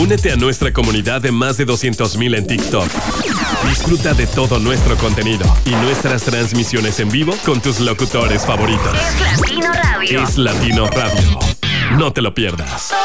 Únete a nuestra comunidad de más de 200,000 en TikTok. Disfruta de todo nuestro contenido y nuestras transmisiones en vivo con tus locutores favoritos. Es Latino Radio. Es Latino Radio. No te lo pierdas.